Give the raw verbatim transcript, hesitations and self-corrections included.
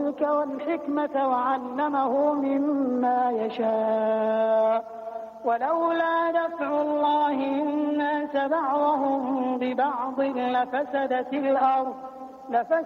الملك والحكمة وعلمه مما يشاء ولولا دفع الله الناس بعضهم ببعض لفسدت الأرض